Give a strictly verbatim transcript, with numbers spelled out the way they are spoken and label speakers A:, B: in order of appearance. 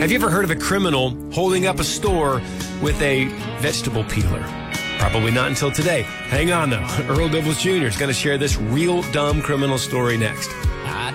A: Have you ever heard of a criminal holding up a store with a vegetable peeler? Probably not until today. Hang on, though. Earl Douglas Junior is going to share this real dumb criminal story next.
B: I